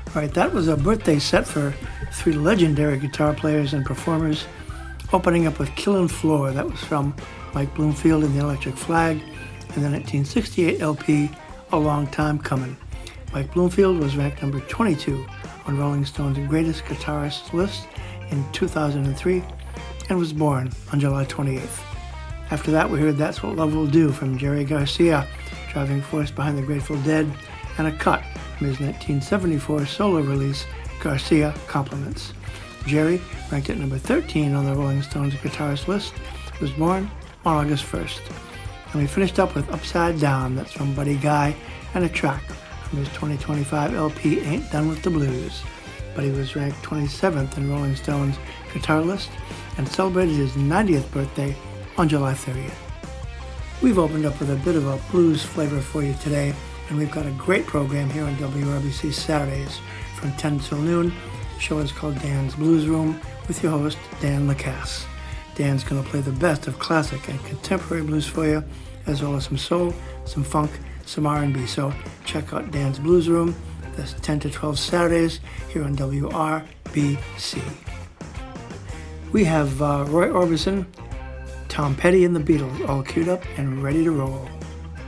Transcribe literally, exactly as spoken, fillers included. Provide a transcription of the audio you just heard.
All right, that was a birthday set for three legendary guitar players and performers, opening up with Killin' Floor. That was from Mike Bloomfield and the Electric Flag, and the nineteen sixty-eight L P, A Long Time Comin'. Mike Bloomfield was ranked number twenty-two on Rolling Stone's Greatest Guitarists list in two thousand three and was born on July twenty-eighth. After that, we heard That's What Love Will Do from Jerry Garcia, driving force behind the Grateful Dead, and a cut from his nineteen seventy-four solo release, Garcia Compliments. Jerry, ranked at number thirteen on the Rolling Stones guitarist list, was born on August first. And we finished up with Upside Down, that's from Buddy Guy, and a track from his twenty twenty-five L P Ain't Done With The Blues. Buddy was ranked twenty-seventh in Rolling Stone's guitar list and celebrated his ninetieth birthday on July thirtieth. We've opened up with a bit of a blues flavor for you today, and we've got a great program here on W R B C Saturdays from ten till noon. The show is called Dan's Blues Room with your host, Dan Lacasse. Dan's going to play the best of classic and contemporary blues for you, as well as some soul, some funk, some R and B. So check out Dan's Blues Room. That's ten to twelve Saturdays here on W R B C. We have uh, Roy Orbison, Tom Petty and the Beatles all queued up and ready to roll.